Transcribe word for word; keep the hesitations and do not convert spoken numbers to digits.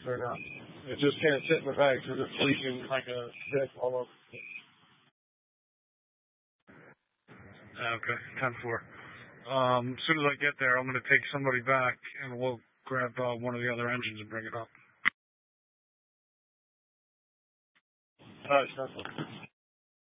right now. It just can't sit in the bag because it's leaking like a dick all over. Okay, ten four. Um, as soon as I get there, I'm going to take somebody back, and we'll grab uh, one of the other engines and bring it up. All right, that's